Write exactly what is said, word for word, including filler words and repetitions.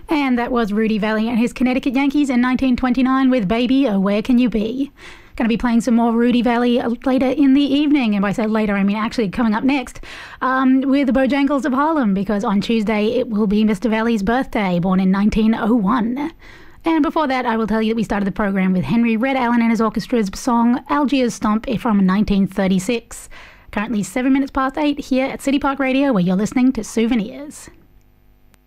And that was Rudy Valley and his Connecticut Yankees in nineteen twenty-nine with Baby, Oh Where Can You Be? Going to be playing some more Rudy Valley later in the evening. And by say later, I mean actually coming up next um, with the Bojangles of Harlem, because on Tuesday it will be Mister Valley's birthday, born in nineteen oh one. And before that, I will tell you that we started the program with Henry Red Allen and his orchestra's song Algiers Stomp from nineteen thirty-six. Currently seven minutes past eight here at City Park Radio, where you're listening to Souvenirs.